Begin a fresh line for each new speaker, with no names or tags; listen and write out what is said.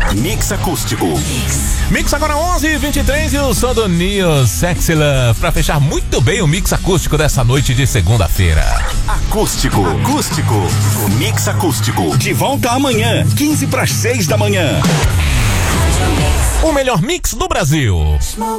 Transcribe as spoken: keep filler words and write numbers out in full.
Mix acústico.
Mix agora onze e vinte e três e o som do Neo Sexy Love pra fechar muito bem o mix acústico dessa noite de segunda-feira.
Acústico, acústico, Mix acústico. De volta amanhã, quinze para as seis da manhã.
O melhor mix do Brasil.